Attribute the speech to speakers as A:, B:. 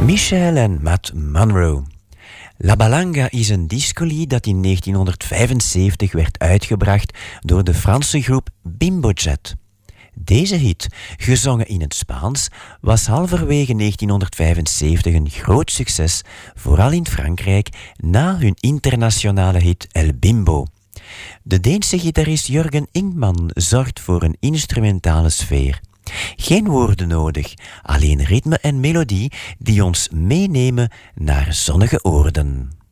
A: Michel en Matt Monro. La Balanga is een discolied dat in 1975 werd uitgebracht door de Franse groep Bimbo Jet. Deze hit, gezongen in het Spaans, was halverwege 1975 een groot succes, vooral in Frankrijk, na hun internationale hit El Bimbo. De Deense gitarist Jørgen Ingman zorgt voor een instrumentale sfeer. Geen woorden nodig, alleen ritme en melodie die ons meenemen naar zonnige oorden.